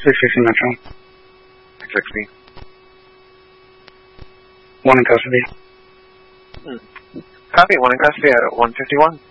660 Metro. 660. One in custody. Copy, one in custody at 151.